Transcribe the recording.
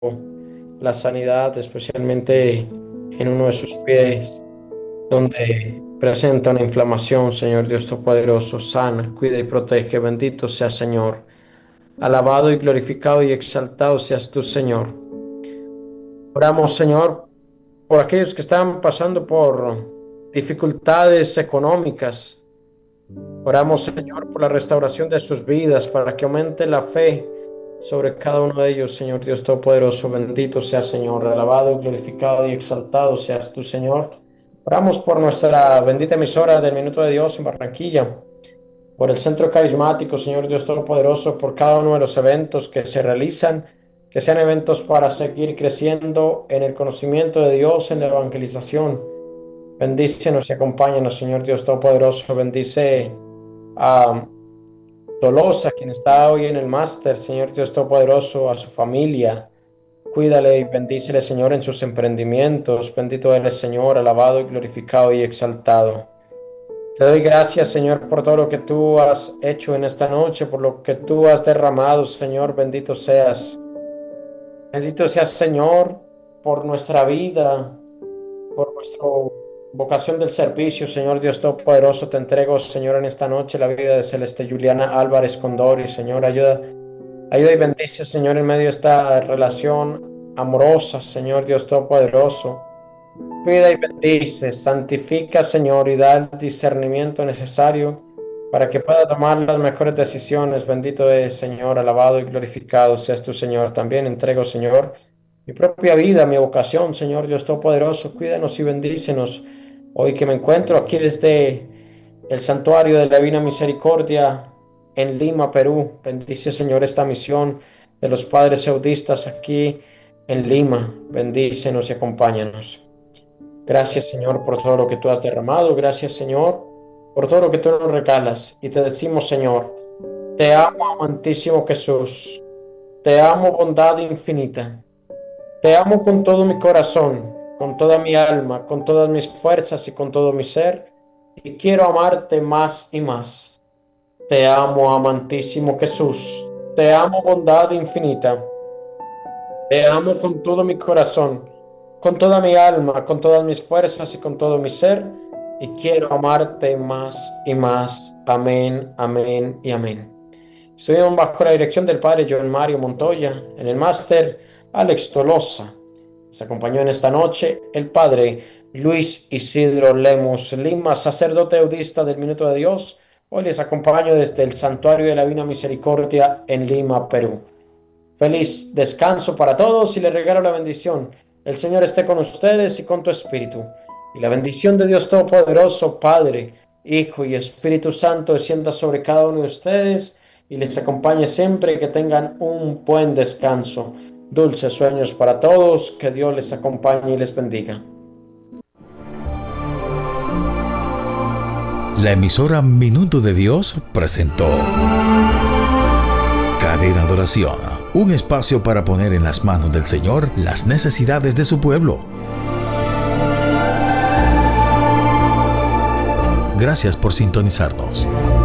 la sanidad, especialmente en uno de sus pies, donde presenta una inflamación. Señor Dios Todopoderoso, sana, cuida y protege. Bendito sea, Señor. Alabado y glorificado y exaltado seas tú, Señor. Oramos, Señor, por aquellos que están pasando por dificultades económicas. Oramos, Señor, por la restauración de sus vidas, para que aumente la fe sobre cada uno de ellos, Señor Dios Todopoderoso. Bendito sea, Señor, alabado, glorificado y exaltado seas tú, Señor. Oramos por nuestra bendita emisora del Minuto de Dios en Barranquilla, por el Centro Carismático, Señor Dios Todopoderoso, por cada uno de los eventos que se realizan, que sean eventos para seguir creciendo en el conocimiento de Dios, en la evangelización. Bendícenos y acompáñanos, Señor Dios Todopoderoso. Bendice a Tolosa, quien está hoy en el máster, Señor Dios Todopoderoso, a su familia. Cuídale y bendícele, Señor, en sus emprendimientos. Bendito eres, Señor, alabado y glorificado y exaltado. Te doy gracias, Señor, por todo lo que tú has hecho en esta noche, por lo que tú has derramado, Señor. Bendito seas. Bendito seas, Señor, por nuestra vida, por nuestra vocación del servicio, Señor Dios Todopoderoso. Te entrego, Señor, en esta noche la vida de Celeste Juliana Álvarez Condori. Señor, ayuda y bendice, Señor, en medio de esta relación amorosa, Señor Dios Todopoderoso. Cuida y bendice, santifica, Señor, y da el discernimiento necesario para que pueda tomar las mejores decisiones. Bendito es, Señor, alabado y glorificado seas tu, Señor. También entrego, Señor, mi propia vida, mi vocación, Señor Dios Todopoderoso. Cuídanos y bendícenos. Hoy que me encuentro aquí desde el Santuario de la Divina Misericordia en Lima, Perú. Bendice, Señor, esta misión de los Padres Eudistas aquí en Lima. Bendícenos y acompáñanos. Gracias, Señor, por todo lo que tú has derramado. Gracias, Señor, por todo lo que tú nos regalas. Y te decimos, Señor, te amo, amantísimo Jesús. Te amo, bondad infinita. Te amo con todo mi corazón, con toda mi alma, con todas mis fuerzas y con todo mi ser. Y quiero amarte más y más. Te amo, amantísimo Jesús. Te amo, bondad infinita. Te amo con todo mi corazón, con toda mi alma, con todas mis fuerzas y con todo mi ser, y quiero amarte más y más. Amén, amén y amén. Estuvimos bajo la dirección del Padre John Mario Montoya, en el máster Alex Tolosa. Nos acompañó en esta noche el Padre Luis Isidro Lemus Lima, sacerdote eudista del Minuto de Dios. Hoy les acompaño desde el Santuario de la Divina Misericordia en Lima, Perú. Feliz descanso para todos y les regalo la bendición. El Señor esté con ustedes y con tu espíritu. Y la bendición de Dios Todopoderoso, Padre, Hijo y Espíritu Santo, descienda sobre cada uno de ustedes y les acompañe siempre. Que tengan un buen descanso. Dulces sueños para todos. Que Dios les acompañe y les bendiga. La emisora Minuto de Dios presentó Cadena de Oración, un espacio para poner en las manos del Señor las necesidades de su pueblo. Gracias por sintonizarnos.